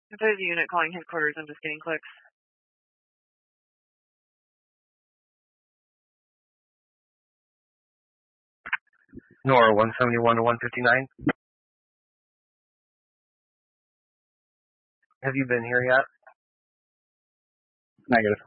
If there's a unit calling headquarters, I'm just getting clicks. Nora 171 to 159. Have you been here yet? Negative.